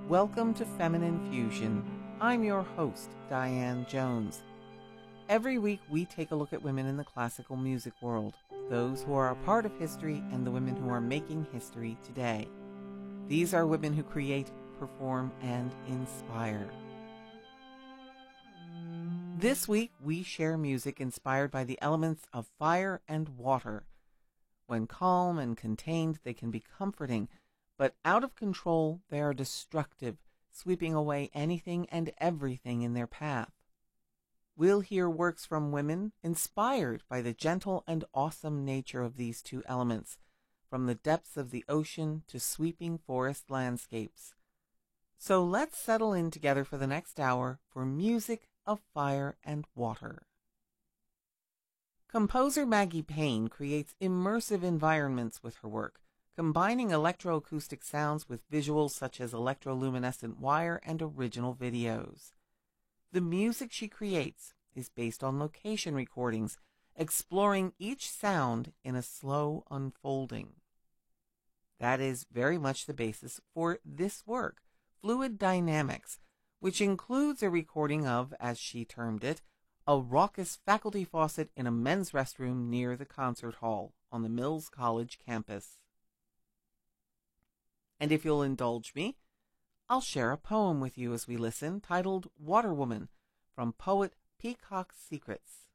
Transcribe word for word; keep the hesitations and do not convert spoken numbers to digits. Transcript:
Welcome to Feminine Fusion. I'm your host, Diane Jones. Every week we take a look at women in the classical music world, those who are a part of history and the women who are making history today. These are women who create, perform, and inspire. This week we share music inspired by the elements of fire and water. When calm and contained, they can be comforting, but out of control, they are destructive, sweeping away anything and everything in their path. We'll hear works from women inspired by the gentle and awesome nature of these two elements, from the depths of the ocean to sweeping forest landscapes. So let's settle in together for the next hour for music of fire and water. Composer Maggie Payne creates immersive environments with her work, combining electroacoustic sounds with visuals such as electroluminescent wire and original videos. The music she creates is based on location recordings, exploring each sound in a slow unfolding. That is very much the basis for this work, Fluid Dynamics, which includes a recording of, as she termed it, a raucous faculty faucet in a men's restroom near the concert hall on the Mills College campus. And if you'll indulge me, I'll share a poem with you as we listen, titled Water Woman, from poet Peacock Secrets.